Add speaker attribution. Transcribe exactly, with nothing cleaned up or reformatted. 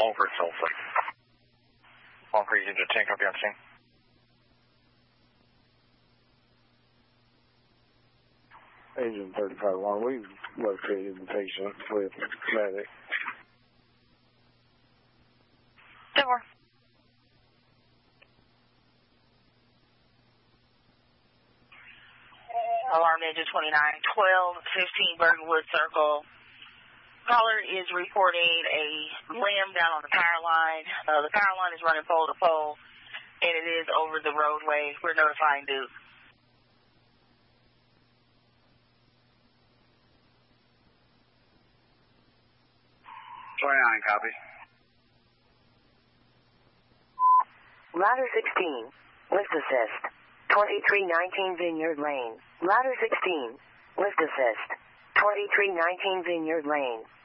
Speaker 1: over at Salt Lake. Long Creek Engine ten, copy on scene.
Speaker 2: Agent thirty-five one, we've located the patient with medic.
Speaker 3: Door. Alarm engine twenty-nine twelve, fifteen Bergenwood Circle. Caller is reporting a limb down on the power line. Uh, the power line is running pole to pole, and it is over the roadway. We're notifying Duke.
Speaker 1: twenty-nine, copy.
Speaker 4: Ladder sixteen, lift assist. twenty-three nineteen Vineyard Lane. Ladder sixteen, lift assist. twenty-three nineteen Vineyard Lane.